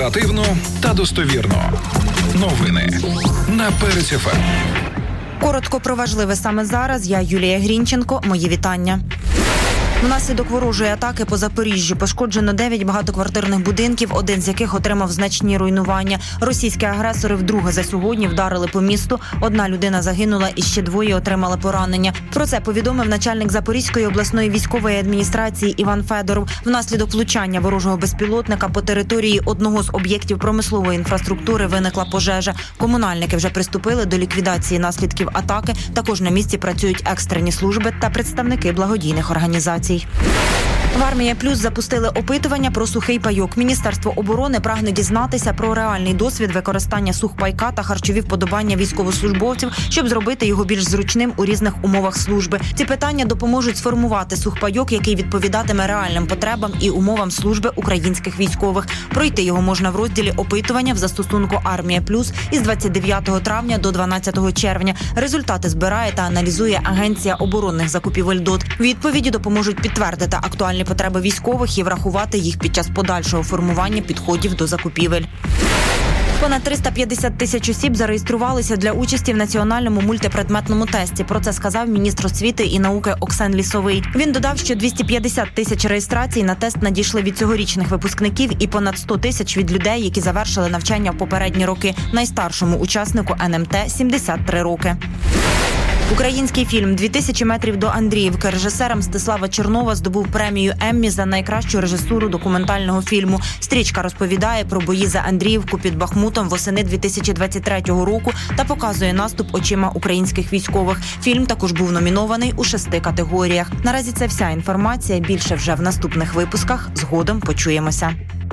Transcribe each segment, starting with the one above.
Оперативно та достовірно. Новини на Перець ФМ. Коротко про важливе саме зараз. Я Юлія Грінченко. Мої вітання. Внаслідок ворожої атаки по Запоріжжю пошкоджено 9 багатоквартирних будинків, один з яких отримав значні руйнування. Російські агресори вдруге за сьогодні вдарили по місту. Одна людина загинула і ще 2 отримали поранення. Про це повідомив начальник Запорізької обласної військової адміністрації Іван Федоров. Внаслідок влучання ворожого безпілотника по території одного з об'єктів промислової інфраструктури виникла пожежа. Комунальники вже приступили до ліквідації наслідків атаки. Також на місці працюють екстрені служби та представники благодійних організацій. В «Армія Плюс» запустили опитування про сухий пайок. Міністерство оборони прагне дізнатися про реальний досвід використання сухпайка та харчові вподобання військовослужбовців, щоб зробити його більш зручним у різних умовах служби. Ці питання допоможуть сформувати сухпайок, який відповідатиме реальним потребам і умовам служби українських військових. Пройти його можна в розділі «Опитування» в застосунку «Армія Плюс» із 29 травня до 12 червня. Результати збирає та аналізує Агенція оборонних закупівель ДОТ. Відповіді допоможуть підтвердити актуальні потреби військових і врахувати їх під час подальшого формування підходів до закупівель. Понад 350 тисяч осіб зареєструвалися для участі в національному мультипредметному тесті. Про це сказав міністр освіти і науки Оксен Лісовий. Він додав, що 250 тисяч реєстрацій на тест надійшли від цьогорічних випускників і понад 100 тисяч від людей, які завершили навчання в попередні роки. Найстаршому учаснику НМТ – 73 роки. Український фільм «2000 метрів до Андріївки» режисера Мстислава Чернова здобув премію Еммі за найкращу режисуру документального фільму. Стрічка розповідає про бої за Андріївку під Бахмутом восени 2023 року та показує наступ очима українських військових. Фільм також був номінований у 6 категоріях. Наразі це вся інформація. Більше вже в наступних випусках. Згодом почуємося.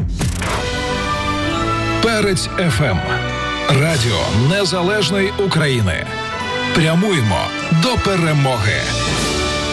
Перець ФМ. Радіо Незалежної України. Прямуємо до перемоги.